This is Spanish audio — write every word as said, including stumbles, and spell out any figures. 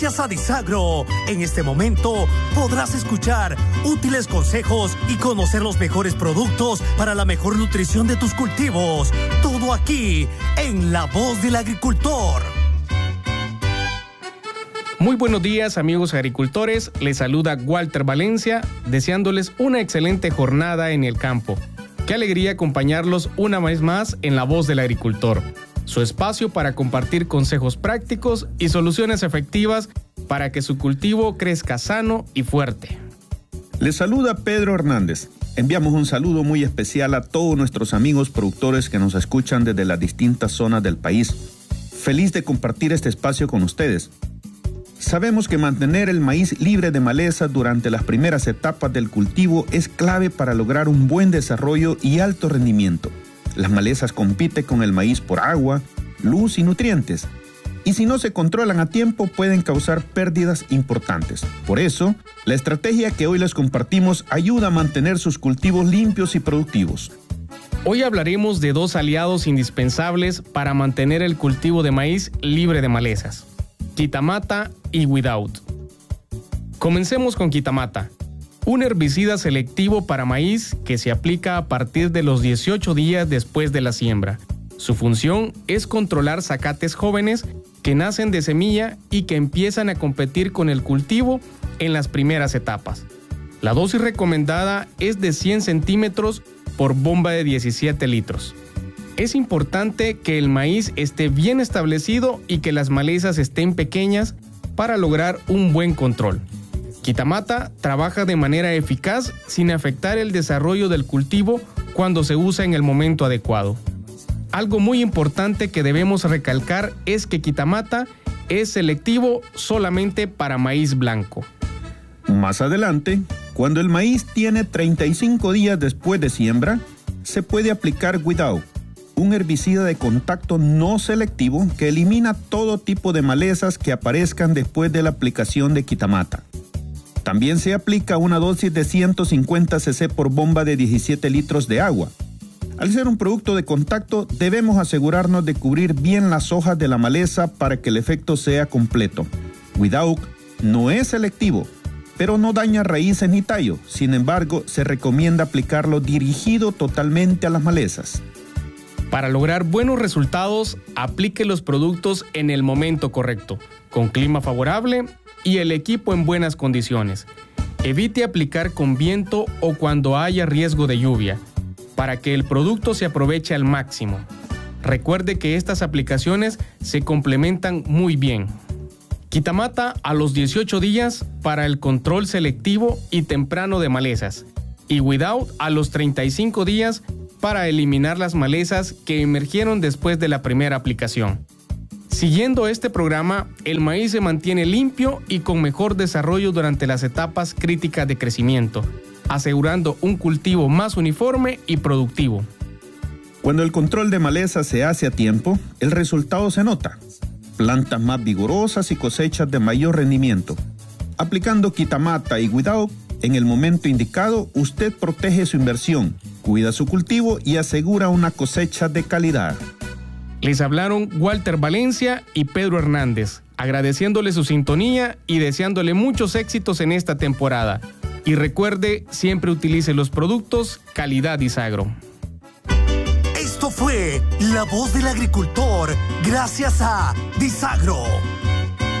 Gracias a Disagro, en este momento podrás escuchar útiles consejos y conocer los mejores productos para la mejor nutrición de tus cultivos. Todo aquí, en La Voz del Agricultor. Muy buenos días, amigos agricultores. Les saluda Walter Valencia, deseándoles una excelente jornada en el campo. Qué alegría acompañarlos una vez más en La Voz del Agricultor, su espacio para compartir consejos prácticos y soluciones efectivas para que su cultivo crezca sano y fuerte. Les saluda Pedro Hernández. Enviamos un saludo muy especial a todos nuestros amigos productores que nos escuchan desde las distintas zonas del país. Feliz de compartir este espacio con ustedes. Sabemos que mantener el maíz libre de malezas durante las primeras etapas del cultivo es clave para lograr un buen desarrollo y alto rendimiento. Las malezas compiten con el maíz por agua, luz y nutrientes, y si no se controlan a tiempo pueden causar pérdidas importantes. Por eso, la estrategia que hoy les compartimos ayuda a mantener sus cultivos limpios y productivos. Hoy hablaremos de dos aliados indispensables para mantener el cultivo de maíz libre de malezas: Quitamata y Without. Comencemos con Quitamata, un herbicida selectivo para maíz que se aplica a partir de los dieciocho días después de la siembra. Su función es controlar zacates jóvenes que nacen de semilla y que empiezan a competir con el cultivo en las primeras etapas. La dosis recomendada es de cien centímetros por bomba de diecisiete litros. Es importante que el maíz esté bien establecido y que las malezas estén pequeñas para lograr un buen control. Quitamata trabaja de manera eficaz sin afectar el desarrollo del cultivo cuando se usa en el momento adecuado. Algo muy importante que debemos recalcar es que Quitamata es selectivo solamente para maíz blanco. Más adelante, cuando el maíz tiene treinta y cinco días después de siembra, se puede aplicar Without, un herbicida de contacto no selectivo que elimina todo tipo de malezas que aparezcan después de la aplicación de Quitamata. También se aplica una dosis de ciento cincuenta centilitros por bomba de diecisiete litros de agua. Al ser un producto de contacto, debemos asegurarnos de cubrir bien las hojas de la maleza para que el efecto sea completo. Without no es selectivo, pero no daña raíces ni tallo. Sin embargo, se recomienda aplicarlo dirigido totalmente a las malezas. Para lograr buenos resultados, aplique los productos en el momento correcto, con clima favorable y el equipo en buenas condiciones. Evite aplicar con viento o cuando haya riesgo de lluvia, para que el producto se aproveche al máximo. Recuerde que estas aplicaciones se complementan muy bien. Quitamata a los dieciocho días para el control selectivo y temprano de malezas, y Without a los treinta y cinco días para eliminar las malezas que emergieron después de la primera aplicación. Siguiendo este programa, el maíz se mantiene limpio y con mejor desarrollo durante las etapas críticas de crecimiento, asegurando un cultivo más uniforme y productivo. Cuando el control de maleza se hace a tiempo, el resultado se nota: plantas más vigorosas y cosechas de mayor rendimiento. Aplicando Quitamata y Without en el momento indicado, usted protege su inversión, cuida su cultivo y asegura una cosecha de calidad. Les hablaron Walter Valencia y Pedro Hernández, agradeciéndole su sintonía y deseándole muchos éxitos en esta temporada. Y recuerde, siempre utilice los productos calidad Disagro. Esto fue La Voz del Agricultor, gracias a Disagro.